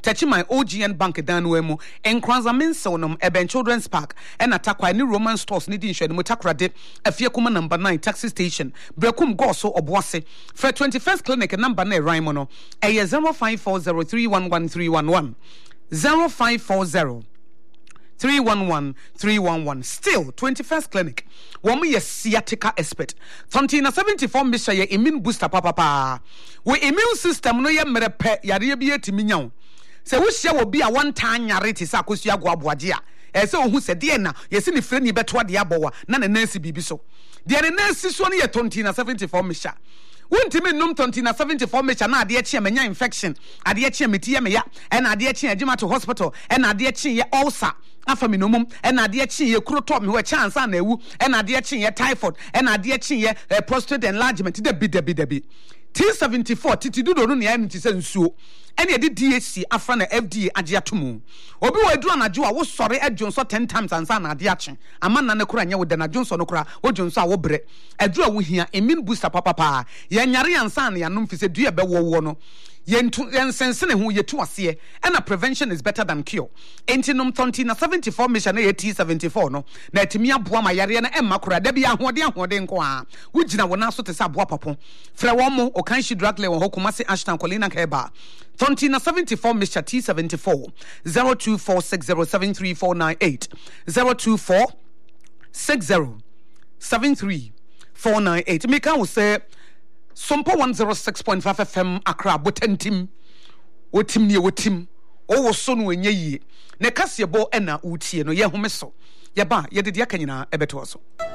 Tachi my OGN Bank Danwemo, and Kranzamin Sonum, Eben Children's Park, and Atakwa New Roman Stores Nidin Shed Mutakrade, a Fiakuma number 9 taxi station, Brekum Goso Obwase, for 21st Clinic number 9 Raimono, a 0540311311, 0540 311 still 21st Clinic. Woman ye sciatica expert. Tontina 74 Misha ye immune booster papa. We immune system no ye merepe yare bi etimi nyaw. Se wo hia wo bi a one time yare ti sa akosua go aboaje a. Se ohu se de na ye se ne frɛ ni beto de abowa na ne nurse bibi so. De ne nurse so ne ye tontina 74 Misha. Wontimi num tontina 74 mecha na ade eche menya infection ade eche metie me ya na ade eche adwuma to hospital na ade eche ye ulcer afa minimum na ade eche ye kuroto me ho chance na ewu na ade eche ye typhoid na ade eche ye prostate enlargement de bi T74 titidudo no ne ya nti se nsuo ene de DHC afra na FDA agye atomu obi wo edu anajo a wo sore adwonso 10 times ansa na ade ache ama na ne kura nya wo de na dwonso no kura wo dwonso a wo bre edu a wo hia immune booster papa ye nyare ansa na yanom fi se du ebe wo no yensensene ho yetu ase na prevention is better than cure entinom tontina 74 mission na T74 no na etimi aboa ma yare na emma kura da bia ahode nko a wugina wona so te sa aboa papo frɛ wo mo o kan shi drug le wo hokoma se Ashton Colina Keba tontina 74 mission T74 0246073498 0246073498 me kan wo say Sompo 106.5 FM Accra botentim wotim ne wotim wo so no enye yie ne kasebo na utie no ye home so ye ba ye de de akanyina ebeto so